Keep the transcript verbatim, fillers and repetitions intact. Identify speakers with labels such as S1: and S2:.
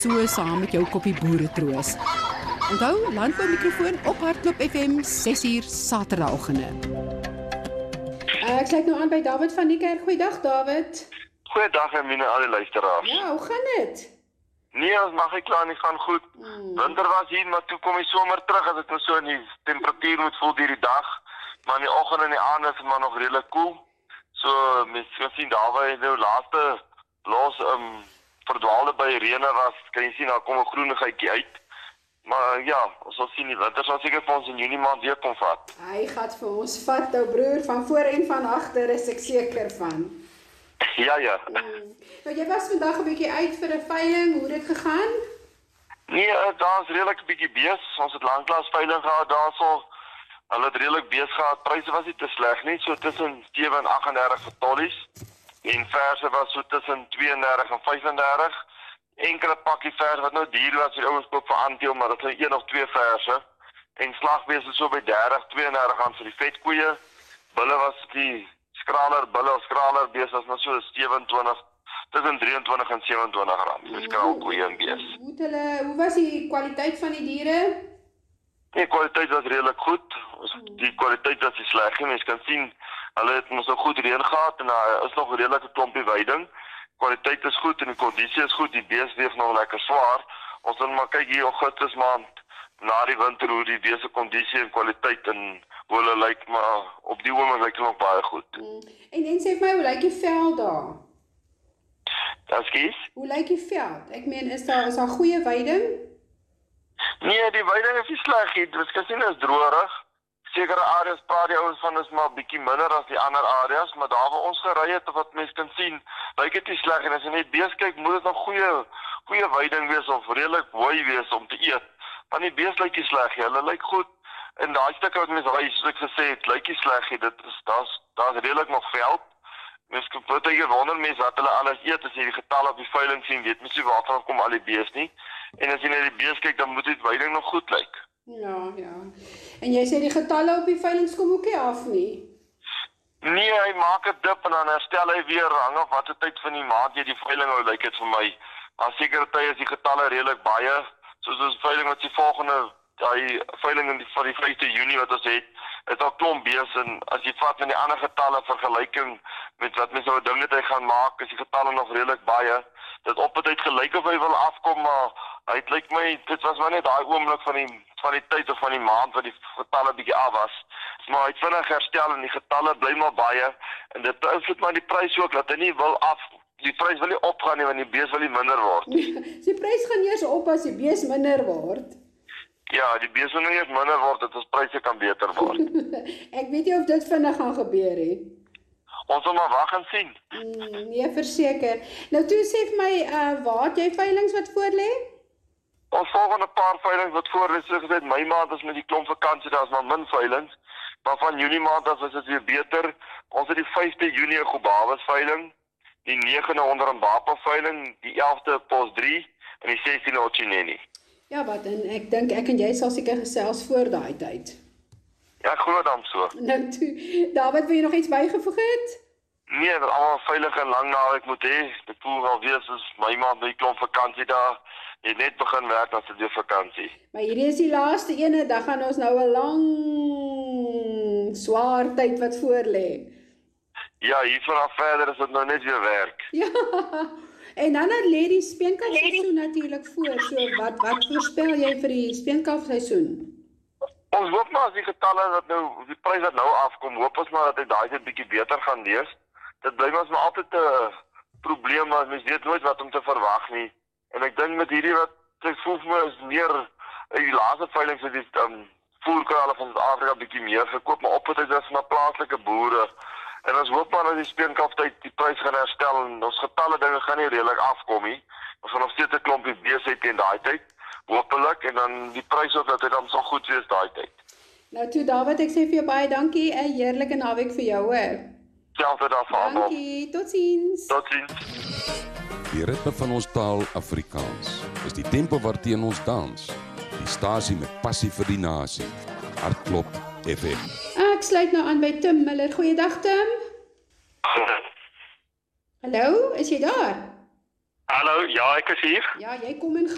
S1: So saam met jou koppie boere troos. Onthou, Landbou Mikrofoon op Hartklop F M ses uur Saterdagoggende. Uh, ek sluit nou aan by David van die kerk. Goeiedag David.
S2: Goeiedag en mine al die luisteraars.
S1: Ja, hoe gaan dit?
S2: Nee, ons mag nie klaar nie, gaan goed. Hmm. Winter was hier, maar toe kom die somer terug as ek nou so in die temperatuur moet voel deur die dag. Maar in die oggend en die aand is het maar nog redelijk koel. So, mens kan sien, daar waar nou laaste los um, verdwaalde by reëne was, kan jy sien, daar kom 'n groenigheidjie uit. Maar ja, ons sal sien, die winter sal seker vir ons in Junie maand weer kom vat.
S1: Hy gaat vir ons vat, ou broer, van voor en van agter, is ek seker van.
S2: Ja, ja.
S1: Hmm. Nou, jy was vandag 'n bietjie uit vir 'n veiling, hoe het dit gegaan?
S2: Nee, daar is redelijk 'n bietjie bees. Ons het lanklaas veiling gehad daarso. Hulle het redelijk bees gehad. Pryse was nie te sleg nie, so tussen sewe en agt en dertig vir tollies. En verse was so tussen twee en dertig en vyf en dertig. Enkele pakkie vers wat nou duur was, die ouens koop vir aandeel, maar dit is een of twee verse. En slagbees is so by dertig, tweeëndertig aan vir die vetkoeie. Bulle was die skraler, bulle of skraler bees was nou so sewenentwintig, tussen drieëntwintig en sewenentwintig rand. Die skraalkoeie en bees.
S1: Hoe, hulle, hoe was die kwaliteit van die diere?
S2: Die kwaliteit was redelijk goed. Die kwaliteit was nie sleg nie. Mens kan sien, hulle het ons nog goed reën gehad en daar is nog 'n redelike klompie weiding. Kwaliteit is goed en die kondisie is goed. Die bees weeg nog lekker swaar. Ons moet maar kyk hier Augustus maand na die winter hoe die bees se kondisie en kwaliteit en hoe hulle lyk, maar op die oomblik lyk hulle nog baie goed.
S1: Hmm. En en sê vir my, hoe lyk die vel daar?
S2: Ekskuus?
S1: Hoe lyk die veld? Ek meen, is daar is daar goeie weiding?
S2: Nee, die weiding is nie sleg nie. Dit kan sien is droërig. Sekere areas praat die ouens van is maar bietjie minder as die ander areas, maar daar waar ons gery het of wat mense kan sien, lyk dit nie sleg en as jy net bees kyk, moet dit nog goeie goeie weiding wees of redelik mooi wees om te eet. Want die bees lyk nie sleg nie. Hulle lyk goed. En daai stukke wat mense ry, soos ek gesê het, lyk nie sleg nie. Dit is daar's daar's redelik nog veld. Mens kan baie wonder mense wat hulle alles eet as jy die getalle op die veiling sien, weet mens nie waarvan kom al die bees nie. En as jy na die bees kyk, dan moet die weiding nog goed lyk.
S1: Ja, ja. En jy sê die getalle op die veilings kom ook nie af nie?
S2: Nee, hy maak 'n dip en dan herstel hy weer, hang af watter tyd van die maand jy die veiling hou, lyk dit vir my. Maar sekere tye is die getalle redelik baie, soos ons veiling wat die volgende, die veiling in die, van die vyfde Junie wat ons het, is al klomp bees en as jy vat met die ander getalle vergelyking met wat mense nou ding dit hy gaan maak, is die getalle nog redelik baie. Dit op het uit gelyk of hy wil afkom, maar hy lyk my, dit was maar net daai oomblik van die van die tyd of van die maand wat die getalle bietjie af was. Maar hy het vinnig herstel en die getalle bly maar baie en dit beïnvloed maar die prys ook dat hy nie wil af, die prys wil nie opgaan nie want die bees wil nie minder word.
S1: Die prys gaan eers op as die bees minder word.
S2: Ja, die bees wil nie eers minder word dat ons pryse kan beter word.
S1: Ek weet nie of dit vinnig gaan gebeur nie.
S2: Ons moet maar wag en sien.
S1: Mm, nee, verseker. Nou toe sê vir my, uh, waar het jy veilings wat voor lê?
S2: Ons volgende paar veilings wat voor lê, soos gesê, my maand is met die klomp vakansie, daar's maar min veilings. Maar van Junie maand af is dit weer beter. Ons het die vyfde Junie 'n Gobabas veiling, die negende onder 'n Mbapa veiling, die elfde Pos drie en die sestiende Otchineni.
S1: Ja, wat en ek dink ek en jy sal seker gesels voor daai tyd.
S2: Ja, glo dan so.
S1: Nou toe, David, wil jy nog iets bygevoeg het?
S2: Nee, dat almal veilig en lang naweek moet hê. Dit voel al weer soos my maand met die klomp vakansie daar. Jy net begin werk as dit weer vakansie.
S1: Maar hierdie is die laaste ene, dan gaan ons nou 'n lang swaar tyd wat voor lê.
S2: Ja, hier vanaf verder is dit nou net weer werk.
S1: Ja. En dan het lê die speenkalfseisoen natuurlik voor. So wat wat voorspel jy vir die speenkalfseisoen?
S2: Ons hoop maar as die getalle wat nou die prys wat nou afkom, hoop ons maar dat hy daai net bietjie beter gaan lees. Dit bly ons maar altyd 'n probleem, maar mens weet nooit wat om te verwag nie. En ek dink met hierdie wat ek voel vir my is meer in die laaste veilings het die um, voerkrale van Suid-Afrika bietjie meer gekoop, maar op het is van plaaslike boere. En ons hoop maar dat die speenkalftyd die prys gaan herstel en ons getalle dinge gaan nie redelik afkom nie. Ons gaan nog steeds 'n klompie besigheid teen daai tyd. Hoopelik en dan die prys ook dat dit dan sal goed wees daai tyd.
S1: Nou toe David, ek sê vir jou baie dankie. 'n Heerlike naweek vir jou hoor.
S2: Selfde daarvan.
S1: Dankie, totsiens.
S2: Totsiens.
S3: Die ritme van ons taal Afrikaans is die tempo waarteen ons dans. Die stasie met passie vir die nasie. Hartklop F M.
S1: Ek sluit nou aan by Tim Miller. Goeiedag Tim. Hallo, is jy daar?
S2: Hallo, ja, ek is hier.
S1: Ja, jy kom in